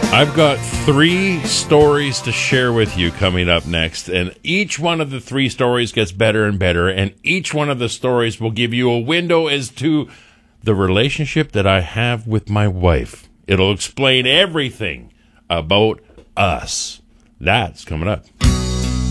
I've got 3 stories to share with you coming up next, and each one of the 3 stories gets better and better, and each one of the stories will give you a window as to the relationship that I have with my wife. It'll explain everything about us. That's coming up.